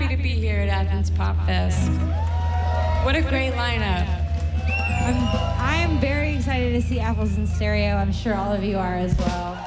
happy to be here at Athens Pop Fest. What a great lineup. I am very excited to see Apples in Stereo. I'm sure all of you are as well.